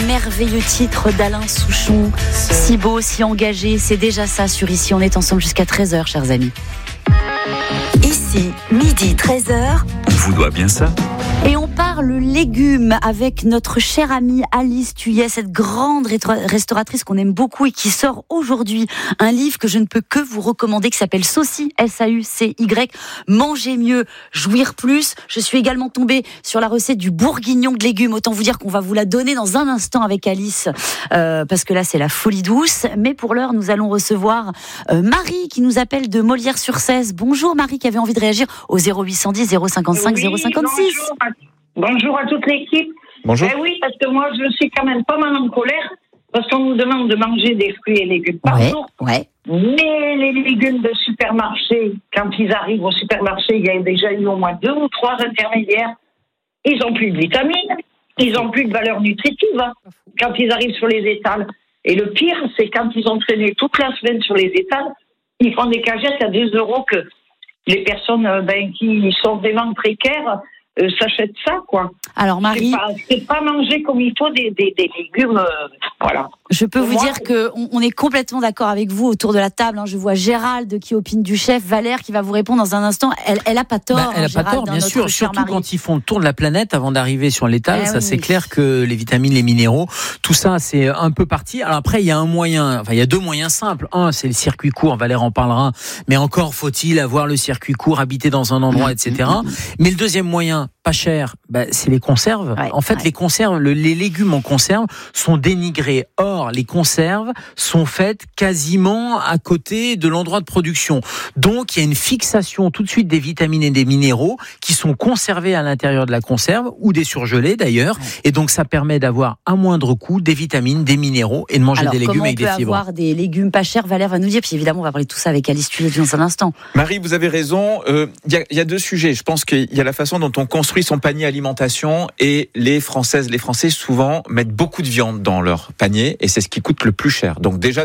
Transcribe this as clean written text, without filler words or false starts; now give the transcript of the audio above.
merveilleux titre d'Alain Souchon. Si beau, si engagé, c'est déjà ça sur Ici. On est ensemble jusqu'à 13h, chers amis. Ici, midi 13h. On vous doit bien ça. Et on parle légumes avec notre chère amie Alice Thuillet, cette grande restauratrice qu'on aime beaucoup et qui sort aujourd'hui un livre que je ne peux que vous recommander qui s'appelle Saucy, S-A-U-C-Y, Manger mieux, jouir plus. Je suis également tombée sur la recette du bourguignon de légumes. Autant vous dire qu'on va vous la donner dans un instant avec Alice, parce que là c'est la folie douce. Mais pour l'heure, nous allons recevoir Marie qui nous appelle de Molière-sur-Cèze. Bonjour Marie qui avait envie de réagir au 0810 055 056. Bonjour à toute l'équipe. Bonjour. Oui, parce que moi, je suis quand même pas mal en colère, parce qu'on nous demande de manger des fruits et légumes partout. Ouais. Mais les légumes de supermarché, quand ils arrivent au supermarché, il y a déjà eu au moins 2 ou 3 intermédiaires. Ils n'ont plus de vitamines, ils n'ont plus de valeur nutritive quand ils arrivent sur les étals. Et le pire, c'est quand ils ont traîné toute la semaine sur les étals, ils font des cagettes à 2 € que les personnes qui sont vraiment précaires s'achètent ça, quoi. Alors Marie, c'est pas manger comme il faut des légumes, voilà. je peux vous dire que on est complètement d'accord avec vous autour de la table. Je vois Gérald qui opine du chef, Valère qui va vous répondre dans un instant. Elle a pas tort. Elle a pas tort, bien sûr. Surtout quand ils font le tour de la planète avant d'arriver sur l'étal, c'est clair que les vitamines, les minéraux, tout ça, c'est un peu parti. Alors après, il y a il y a 2 moyens simples. Un, c'est le circuit court. Valère en parlera. Mais encore faut-il avoir le circuit court, habiter dans un endroit, etc. Mais le deuxième moyen, pas cher, c'est les conserves. En fait, les conserves, les légumes en conserve sont dénigrés. Or, les conserves sont faites quasiment à côté de l'endroit de production. Donc, il y a une fixation tout de suite des vitamines et des minéraux qui sont conservés à l'intérieur de la conserve ou des surgelés d'ailleurs. Et donc, ça permet d'avoir à moindre coût des vitamines, des minéraux et de manger des légumes avec des fibres. Comment on peut avoir des légumes pas chers? Valère va nous dire. Puis évidemment, on va parler de tout ça avec Alice Thuillet dans un instant. Marie, vous avez raison. Il y a 2 sujets. Je pense qu'il y a la façon dont on construit son panier alimentation et les Français souvent mettent beaucoup de viande dans leur panier et c'est ce qui coûte le plus cher. Donc déjà